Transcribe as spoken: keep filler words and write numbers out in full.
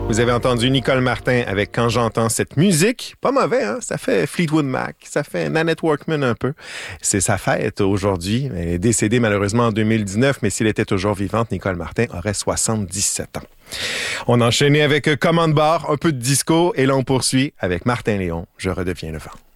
Vous avez entendu Nicole Martin avec Quand j'entends cette musique. Pas mauvais, hein? Ça fait Fleetwood Mac, ça fait Nanette Workman un peu. C'est sa fête aujourd'hui. Elle est décédée malheureusement en deux mille dix-neuf, mais s'il était toujours vivante, Nicole Martin aurait soixante-dix-sept ans. On enchaînait avec Commande Bar, un peu de disco, et là on poursuit avec Martin Léon, Je redeviens le vent.